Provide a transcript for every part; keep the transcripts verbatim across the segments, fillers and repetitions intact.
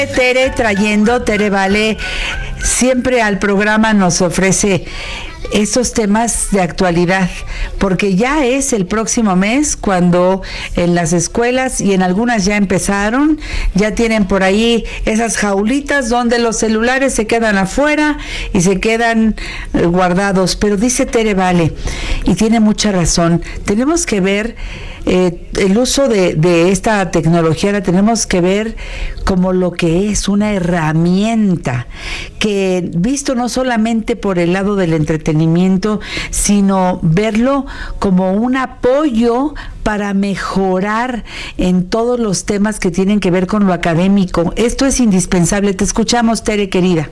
Tere trayendo, Tere Vale siempre al programa nos ofrece estos temas de actualidad, porque ya es el próximo mes cuando en las escuelas, y en algunas ya empezaron, ya tienen por ahí esas jaulitas donde los celulares se quedan afuera y se quedan eh, guardados. Pero dice Tere Vale, y tiene mucha razón, tenemos que ver eh, el uso de, de esta tecnología, la tenemos que ver como lo que es una herramienta, que visto no solamente por el lado del entretenimiento, sino verlo como un apoyo para mejorar en todos los temas que tienen que ver con lo académico. Esto es indispensable. Te escuchamos, Tere, querida.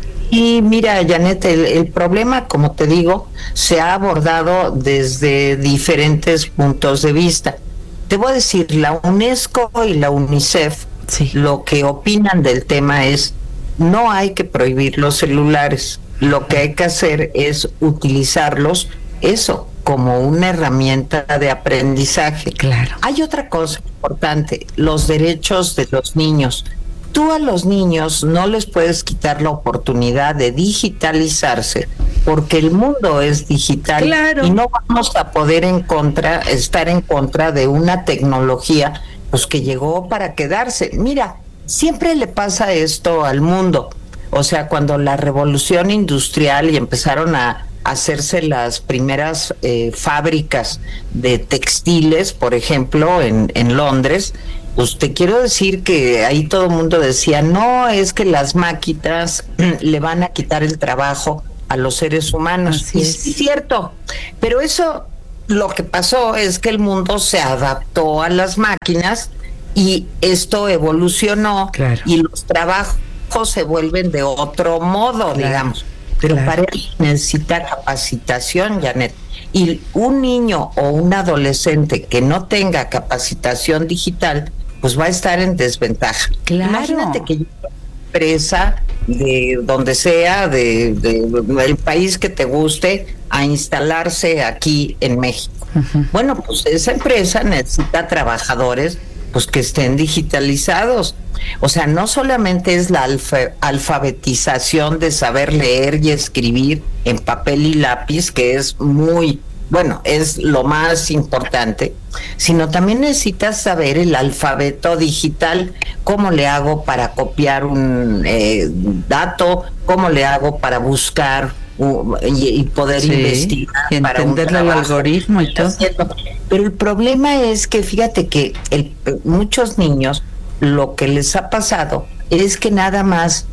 Y mira, Janet, el, el problema, como te digo, se ha abordado desde diferentes puntos de vista. Te voy a decir, la UNESCO y la UNICEF, sí, lo que opinan del tema es: no hay que prohibir los celulares, lo que hay que hacer es utilizarlos, eso, como una herramienta de aprendizaje. Claro. Hay otra cosa importante, los derechos de los niños. Tú a los niños no les puedes quitar la oportunidad de digitalizarse, porque el mundo es digital. Claro. Y no vamos a poder en contra, estar en contra de una tecnología pues que llegó para quedarse. Mira, siempre le pasa esto al mundo. O sea, cuando la revolución industrial y empezaron a hacerse las primeras eh, fábricas de textiles, por ejemplo, en, en Londres, pues te quiero decir que ahí todo el mundo decía, no, es que las máquinas le van a quitar el trabajo a los seres humanos. Así y es. Es cierto, pero eso, lo que pasó es que el mundo se adaptó a las máquinas y esto evolucionó, claro, y los trabajos se vuelven de otro modo, claro, digamos. Pero claro, para eso necesita capacitación, Janet. Y un niño o un adolescente que no tenga capacitación digital, pues va a estar en desventaja. Claro. Imagínate que yo empresa de donde sea, de, de, de el país que te guste, a instalarse aquí en México. Uh-huh. Bueno, pues esa empresa necesita trabajadores pues que estén digitalizados. O sea, no solamente es la alfa, alfabetización de saber leer y escribir en papel y lápiz, que es muy, bueno, es lo más importante, sino también necesitas saber el alfabeto digital, cómo le hago para copiar un eh, dato, cómo le hago para buscar uh, y, y poder sí, investigar, y para entenderle el algoritmo y todo. Pero el problema es que fíjate que el, muchos niños, lo que les ha pasado es que nada más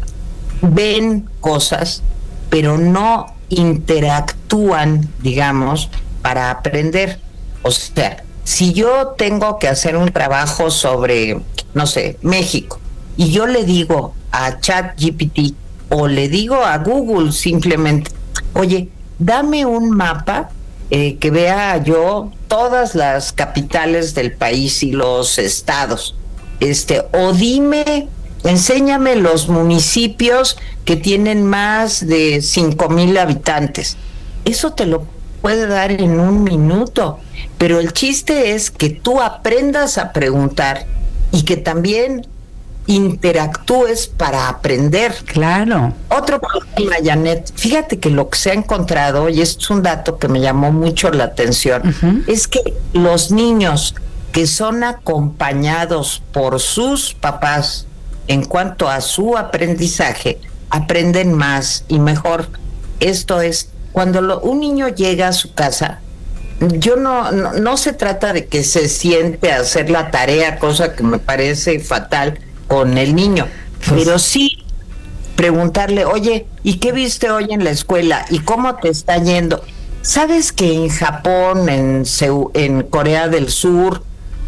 ven cosas, pero no interactúan, digamos, para aprender. O sea, si yo tengo que hacer un trabajo sobre, no sé, México, y yo le digo a ChatGPT o le digo a Google simplemente, oye, dame un mapa eh, que vea yo todas las capitales del país y los estados, este, o dime, enséñame los municipios que tienen más de cinco mil habitantes. Eso te lo puede dar en un minuto, pero el chiste es que tú aprendas a preguntar y que también interactúes para aprender. Claro. Otro problema, Janet, fíjate que lo que se ha encontrado, y esto es un dato que me llamó mucho la atención, uh-huh, es que los niños que son acompañados por sus papás en cuanto a su aprendizaje, aprenden más y mejor. Esto es, cuando lo, un niño llega a su casa, yo no, no, no se trata de que se siente a hacer la tarea, cosa que me parece fatal con el niño, pues, pero sí preguntarle, oye, ¿y qué viste hoy en la escuela? ¿Y cómo te está yendo? ¿Sabes que en Japón, en, Seúl, en Corea del Sur,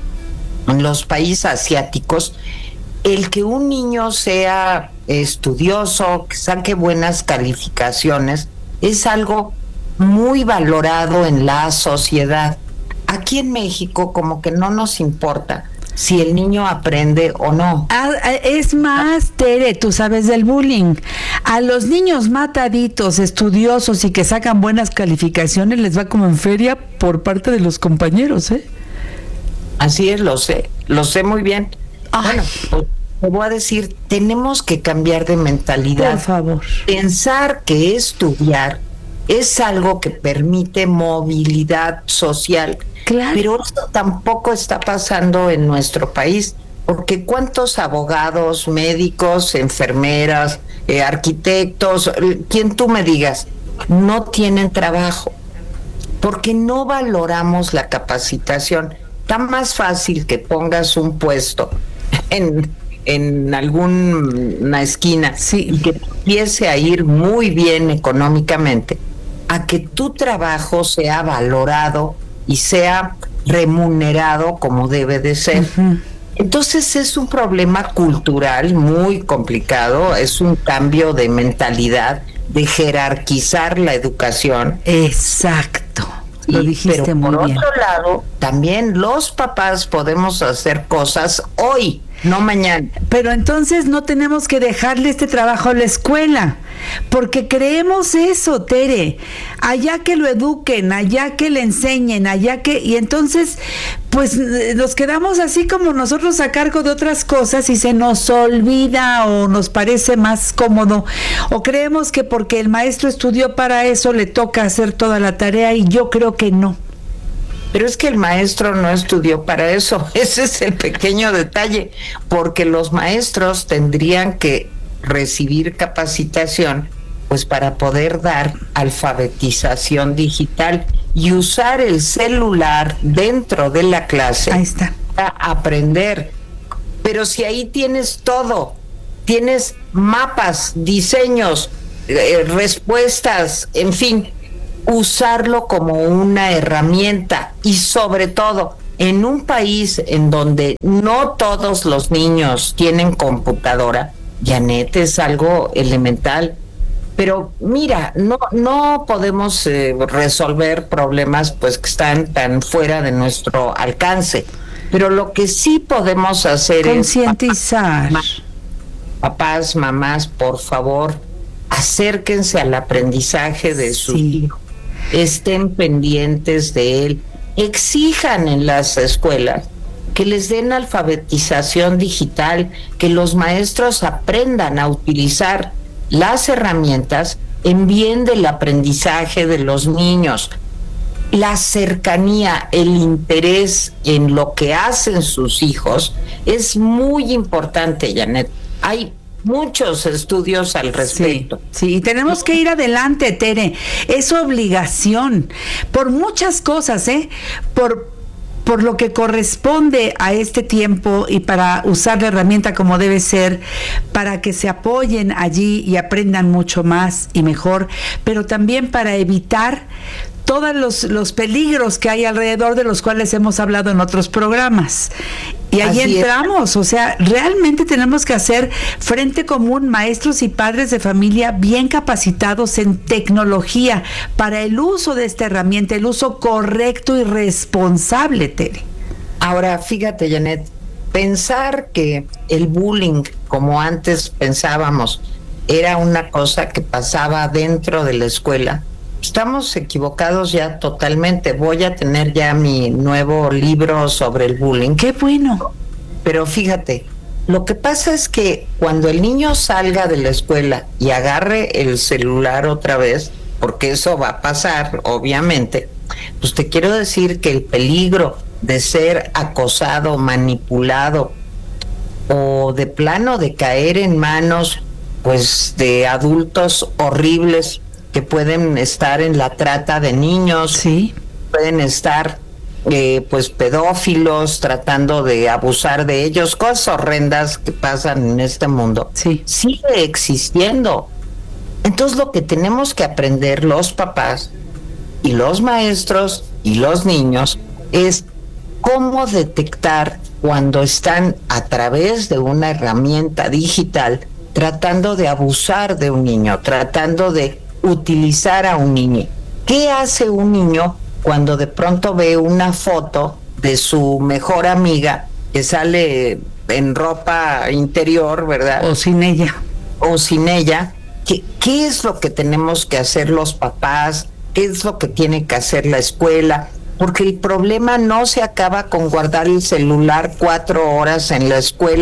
en los países asiáticos, el que un niño sea estudioso, que saque buenas calificaciones, es algo muy valorado en la sociedad? Aquí en México como que no nos importa si el niño aprende o no. Ah, es más, Tere, tú sabes del bullying. A los niños mataditos, estudiosos y que sacan buenas calificaciones les va como en feria por parte de los compañeros, ¿eh? Así es, lo sé, lo sé muy bien. Ay. Bueno, pues, te voy a decir, tenemos que cambiar de mentalidad. Por favor. Pensar que estudiar es algo que permite movilidad social. Claro. Pero eso tampoco está pasando en nuestro país, porque cuántos abogados, médicos, enfermeras, eh, arquitectos, quien tú me digas, no tienen trabajo, porque no valoramos la capacitación. Está más fácil que pongas un puesto en, en alguna esquina, sí, y que empiece a ir muy bien económicamente, a que tu trabajo sea valorado y sea remunerado como debe de ser. Uh-huh. Entonces es un problema cultural muy complicado, es un cambio de mentalidad, de jerarquizar la educación. Exacto, lo dijiste pero muy por bien. Por otro lado, también los papás podemos hacer cosas hoy, no mañana. Pero entonces no tenemos que dejarle este trabajo a la escuela, porque creemos eso, Tere, allá que lo eduquen, allá que le enseñen, allá que... Y entonces, pues nos quedamos así como nosotros a cargo de otras cosas y se nos olvida o nos parece más cómodo, o creemos que porque el maestro estudió para eso le toca hacer toda la tarea, y yo creo que no. Pero es que el maestro no estudió para eso, ese es el pequeño detalle, porque los maestros tendrían que recibir capacitación pues para poder dar alfabetización digital y usar el celular dentro de la clase. Ahí está. Para aprender. Pero si ahí tienes todo, tienes mapas, diseños, eh, respuestas, en fin, usarlo como una herramienta, y sobre todo en un país en donde no todos los niños tienen computadora, Janet, es algo elemental. Pero mira, no no podemos eh, resolver problemas pues que están tan fuera de nuestro alcance, pero lo que sí podemos hacer concientizar. es papás, papás, mamás, por favor, acérquense al aprendizaje de sus sí. hijos, estén pendientes de él, exijan en las escuelas que les den alfabetización digital, que los maestros aprendan a utilizar las herramientas en bien del aprendizaje de los niños. La cercanía, el interés en lo que hacen sus hijos es muy importante, Janet. Hay muchos estudios al respecto. Sí, sí, y tenemos que ir adelante, Tere. Es obligación, por muchas cosas, ¿eh? Por por lo que corresponde a este tiempo, y para usar la herramienta como debe ser, para que se apoyen allí y aprendan mucho más y mejor, pero también para evitar todos los, los peligros que hay alrededor, de los cuales hemos hablado en otros programas. Y ahí Así entramos, es. O sea, realmente tenemos que hacer frente común, maestros y padres de familia bien capacitados en tecnología para el uso de esta herramienta, el uso correcto y responsable, Tere. Ahora, fíjate, Janet, pensar que el bullying, como antes pensábamos, era una cosa que pasaba dentro de la escuela, estamos equivocados ya totalmente. Voy a tener ya mi nuevo libro sobre el bullying. ¡Qué bueno! Pero fíjate, lo que pasa es que cuando el niño salga de la escuela y agarre el celular otra vez, porque eso va a pasar, obviamente, pues te quiero decir que el peligro de ser acosado, manipulado, o de plano de caer en manos, pues, de adultos horribles, que pueden estar en la trata de niños, sí, pueden estar eh, pues pedófilos tratando de abusar de ellos, cosas horrendas que pasan en este mundo, sí, sigue existiendo. Entonces lo que tenemos que aprender los papás y los maestros y los niños es cómo detectar cuando están a través de una herramienta digital tratando de abusar de un niño, tratando de utilizar a un niño. ¿Qué hace un niño cuando de pronto ve una foto de su mejor amiga que sale en ropa interior, ¿verdad? O sin ella. O sin ella. ¿Qué, qué es lo que tenemos que hacer los papás? ¿Qué es lo que tiene que hacer la escuela? Porque el problema no se acaba con guardar el celular cuatro horas en la escuela.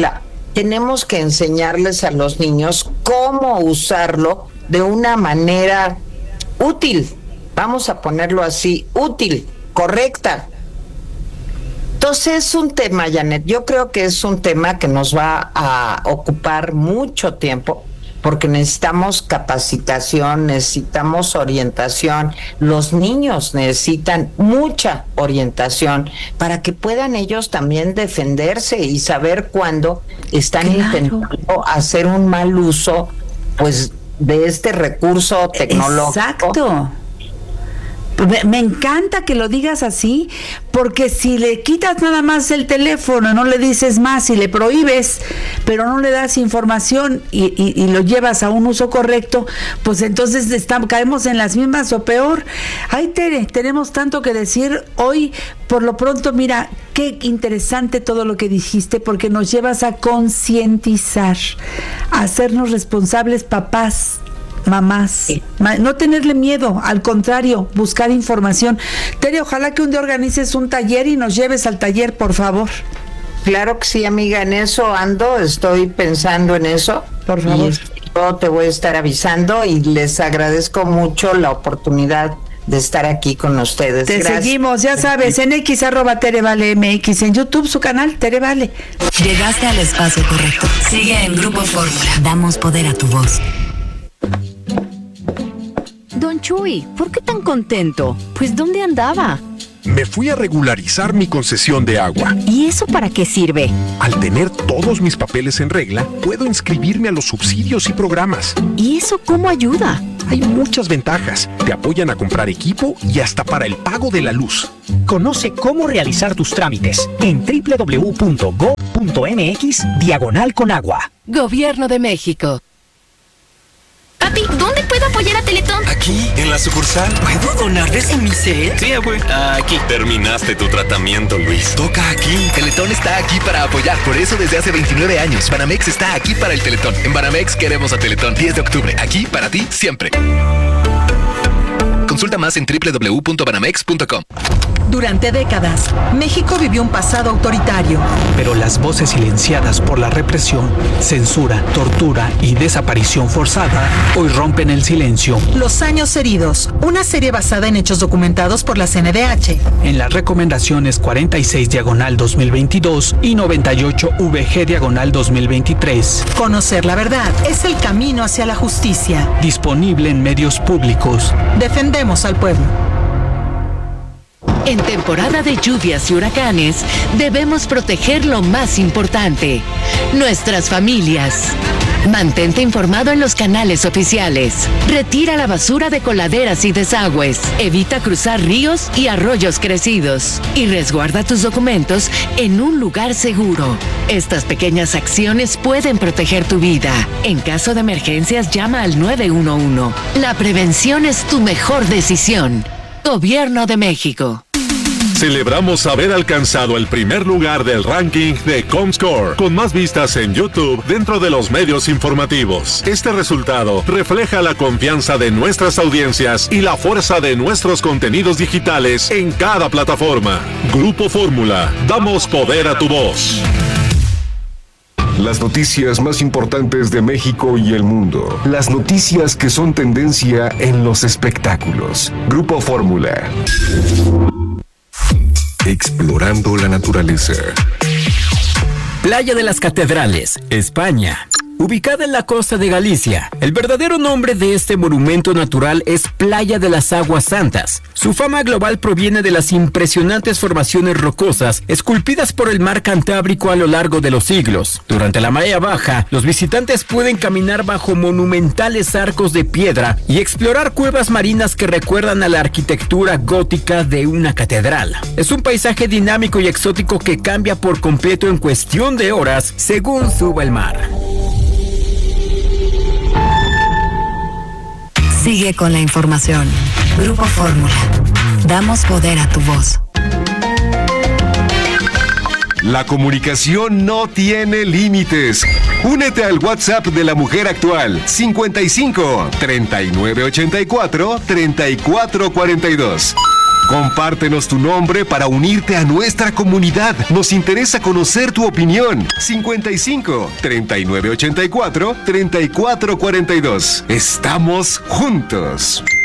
tenemos que enseñarles a los niños cómo usarlo de una manera útil, vamos a ponerlo así, útil, correcta. Entonces es un tema, Janet, yo creo que es un tema que nos va a ocupar mucho tiempo, porque necesitamos capacitación, necesitamos orientación, los niños necesitan mucha orientación para que puedan ellos también defenderse y saber cuándo están claro. intentando hacer un mal uso, pues, de este recurso tecnológico. Exacto. Me encanta que lo digas así, porque si le quitas nada más el teléfono, no le dices más y le prohíbes, pero no le das información y, y, y lo llevas a un uso correcto, pues entonces estamos, caemos en las mismas o peor. Ay, Tere, tenemos tanto que decir hoy. Por lo pronto, mira, qué interesante todo lo que dijiste, porque nos llevas a concientizar, a hacernos responsables papás, mamás, no tenerle miedo, al contrario, buscar información. Tere, ojalá que un día organices un taller y nos lleves al taller, por favor. Claro que sí, amiga, en eso ando, estoy pensando en eso. Por favor. Y yo te voy a estar avisando y les agradezco mucho la oportunidad de estar aquí con ustedes. Te Gracias. Seguimos, ya sabes, en X arroba Tere Vale M X, en YouTube su canal Tere Vale. Llegaste al espacio correcto. Sigue en Grupo Fórmula. Damos poder a tu voz. Don Chuy, ¿por qué tan contento? Pues ¿dónde andaba? Me fui a regularizar mi concesión de agua. ¿Y eso para qué sirve? Al tener todos mis papeles en regla, puedo inscribirme a los subsidios y programas. ¿Y eso cómo ayuda? Hay muchas ventajas. Te apoyan a comprar equipo y hasta para el pago de la luz. Conoce cómo realizar tus trámites en doble u doble u doble u punto go punto eme equis diagonal con agua. Gobierno de México. Papi, ¿dónde puedo apoyar a Teletón? Aquí, en la sucursal. ¿Puedo donar de Semicel? Sí, abue. Aquí. Terminaste tu tratamiento, Luis. Toca aquí. Teletón está aquí para apoyar. Por eso desde hace veintinueve años, Banamex está aquí para el Teletón. En Banamex queremos a Teletón. diez de octubre. Aquí para ti, siempre. Consulta más en doble u doble u doble u punto banamex punto com. Durante décadas, México vivió un pasado autoritario. Pero las voces silenciadas por la represión, censura, tortura y desaparición forzada hoy rompen el silencio. Los años heridos, una serie basada en hechos documentados por la C N D H. En las recomendaciones cuarenta y seis diagonal dos mil veintidós y noventa y ocho V G diagonal dos mil veintitrés. Conocer la verdad es el camino hacia la justicia. Disponible en medios públicos. Defendemos al pueblo. En temporada de lluvias y huracanes, debemos proteger lo más importante, nuestras familias. Mantente informado en los canales oficiales. Retira la basura de coladeras y desagües. Evita cruzar ríos y arroyos crecidos. Y resguarda tus documentos en un lugar seguro. Estas pequeñas acciones pueden proteger tu vida. En caso de emergencias, llama al nueve uno uno. La prevención es tu mejor decisión. Gobierno de México. Celebramos haber alcanzado el primer lugar del ranking de Comscore, con más vistas en YouTube dentro de los medios informativos. Este resultado refleja la confianza de nuestras audiencias y la fuerza de nuestros contenidos digitales en cada plataforma. Grupo Fórmula, damos poder a tu voz. Las noticias más importantes de México y el mundo. Las noticias que son tendencia en los espectáculos. Grupo Fórmula. Explorando la naturaleza. Playa de las Catedrales, España. Ubicada en la costa de Galicia, el verdadero nombre de este monumento natural es Playa de las Aguas Santas. Su fama global proviene de las impresionantes formaciones rocosas esculpidas por el mar Cantábrico a lo largo de los siglos. Durante la marea baja, los visitantes pueden caminar bajo monumentales arcos de piedra y explorar cuevas marinas que recuerdan a la arquitectura gótica de una catedral. Es un paisaje dinámico y exótico que cambia por completo en cuestión de horas según suba el mar. Sigue con la información. Grupo Fórmula. Damos poder a tu voz. La comunicación no tiene límites. Únete al WhatsApp de la mujer actual. cincuenta y cinco, treinta y nueve ochenta y cuatro, treinta y cuatro cuarenta y dos. Compártenos tu nombre para unirte a nuestra comunidad. Nos interesa conocer tu opinión. cincuenta y cinco, treinta y nueve ochenta y cuatro, treinta y cuatro cuarenta y dos. Estamos juntos.